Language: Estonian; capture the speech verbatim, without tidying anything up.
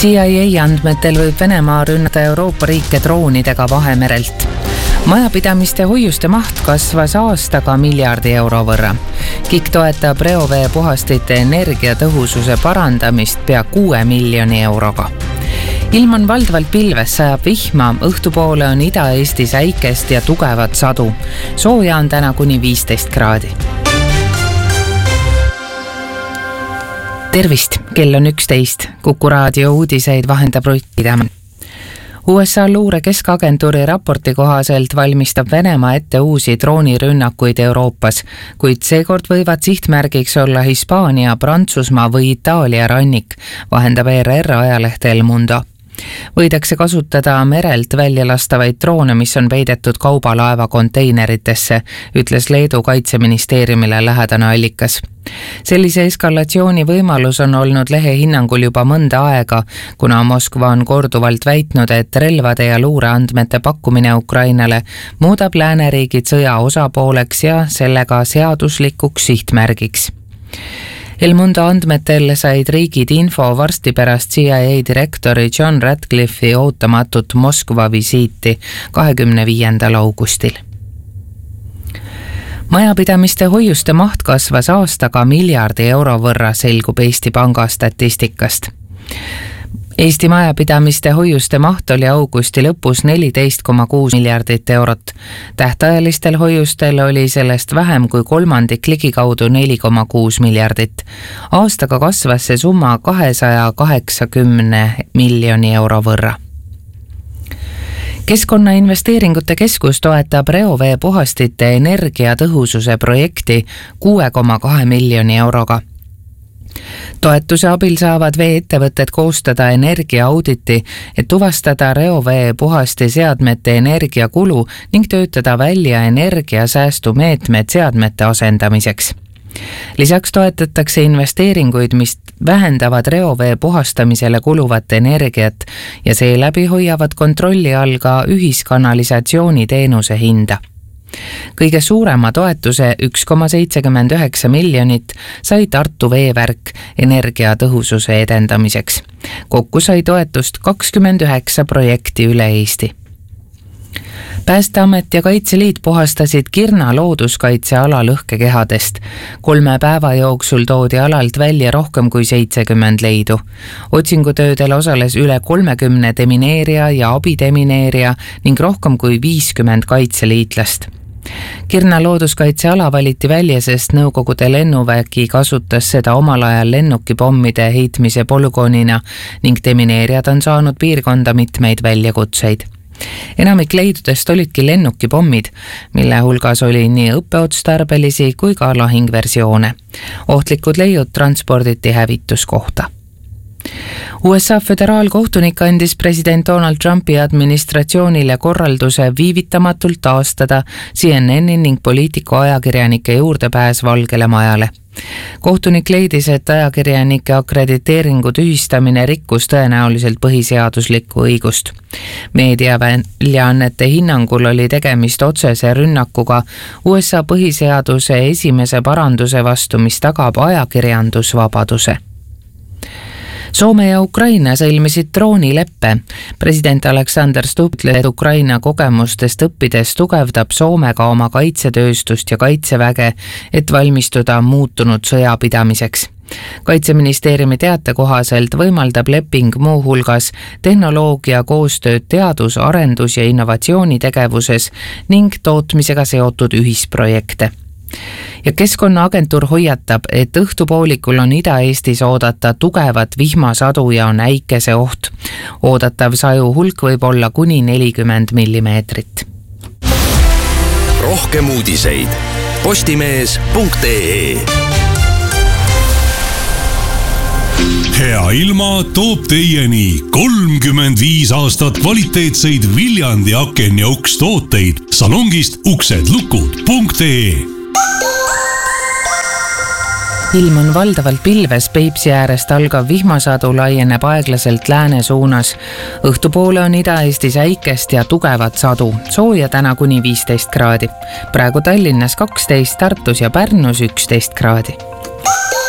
C I A andmetel võib Venemaa rünnata Euroopa riike droonidega Vahemerelt. Majapidamiste hoiuste maht kasvas aastaga miljardi euro võrra. K I K toetab reovee puhastite energiatõhususe parandamist pea kuue miljoni euroga. Ilm on valdavalt pilves, sajab vihma, õhtupoole on Ida-Eestis äikest ja tugevat sadu. Sooja on täna kuni viisteist kraadi. Tervist, kell on üksteist. Kuku raadio uudiseid vahendab Rutti Tamm. U S A luure keskagentuuri raporti kohaselt valmistab Venemaa ette uusi droonirünnakuid Euroopas, kuid seekord võivad sihtmärgiks olla Hispaania, Prantsusmaa või Itaalia rannik, vahendab E R R ajaleht El Mundo. Võidakse kasutada merelt välja lastavaid droone, mis on peidetud kaubalaeva konteineritesse, ütles Leedu kaitseministeeriumile lähedane allikas. Sellise eskalatsiooni võimalus on olnud lehe hinnangul juba mõnda aega, kuna Moskva on korduvalt väitnud, et relvade ja luureandmete pakkumine Ukrainale muudab lääneriigid sõja osapooleks ja sellega seaduslikuks sihtmärgiks. El Mundo andmetel said riigid info varsti pärast C I A direktori John Ratcliffe'i ootamatut Moskva visiiti kahekümne viiendal augustil. Majapidamiste hoiuste maht kasvas aastaga miljardi euro võrra, selgub Eesti Panga statistikast. Eesti majapidamiste hoiuste maht oli augusti lõpus neliteist koma kuus miljardit eurot. Tähtajalistel hoiustel oli sellest vähem kui kolmandik ligikaudu neli koma kuus miljardit. Aastaga kasvas see summa kahesaja kaheksakümne miljoni euro võrra. Keskkonnainvesteeringute keskus toetab reovee puhastite energiatõhususe projekti kuue koma kahe miljoni euroga. Toetuse abil saavad vee-ettevõtted koostada energiaauditi, et tuvastada reovee puhaste seadmete energiakulu ning töötada välja energiasäästumeetmed seadmete asendamiseks. Lisaks toetatakse investeeringuid, mis vähendavad reovee puhastamisele kuluvat energiat ja seeläbi hoiavad kontrolli all ka ühiskanalisatsiooni teenuse hinda. Kõige suurema toetuse üks koma seitsekümmend üheksa miljonit sai Tartu veevärk energiatõhususe edendamiseks. Kokku sai toetust kakskümmend üheksa projekti üle Eesti. Päästeamet ja Kaitseliit puhastasid Kirna looduskaitseala lõhkekehadest. Kolme päeva jooksul toodi alalt välja rohkem kui seitsekümmend leidu. Otsingutöödel osales üle kolmekümne demineerija ja abidemineerija ning rohkem kui viiskümmend kaitseliitlast. Kirna looduskaitseala valiti välja, sest Nõukogude lennuvägi kasutas seda omal ajal lennukipommide heitmise polügoonina ning demineerijad on saanud piirkonda mitmeid väljakutseid. Enamik leidudest olidki lennukipommid, mille hulgas oli nii õppeotstarbelisi kui ka lahingversioone. Ohtlikud leiud transporditi hävituskohta. U S A föderaalkohtunik andis president Donald Trumpi administratsioonile korralduse viivitamatult taastada C N N-i ning poliitiku ajakirjanike juurdepääs Valgele Majale. Kohtunik leidis, et ajakirjanike akrediteeringu tühistamine rikkus tõenäoliselt põhiseaduslikku õigust. Meediaväljaannete hinnangul oli tegemist otsese rünnakuga U S A põhiseaduse esimese paranduse vastu, mis tagab ajakirjandusvabaduse. Soome ja Ukraina sõlmisid droonileppe. President Alexander Stubb ütles, et Ukraina kogemustest õppides tugevdab Soomega oma kaitsetööstust ja kaitseväge, et valmistuda muutunud sõjapidamiseks. Kaitseministeeriumi teate kohaselt võimaldab leping muu hulgas tehnoloogia koostööd teadus-, arendus- ja innovatsioonitegevuses ning tootmisega seotud ühisprojekte. Ja Keskkonnaagentuur hoiatab, et õhtupoolikul on Ida-Eestis oodata tugevat vihmasadu ja on äikese oht. Oodatav saju hulk võib olla kuni nelikümmend millimeetrit. Rohkem uudiseid postimees punkt ee. Hea ilma toob teieni kolmkümmend viis aastat kvaliteetseid Viljandi aken ja uks tooteid salongist uksed lukud punkt ee. Ilm on valdavalt pilves, Peipsi äärest algav vihmasadu laieneb aeglaselt lääne suunas. Õhtupoole on Ida-Eestis äikest ja tugevat sadu. Sooja täna kuni viisteist kraadi. Praegu Tallinnas kaksteist, Tartus ja Pärnus üksteist kraadi.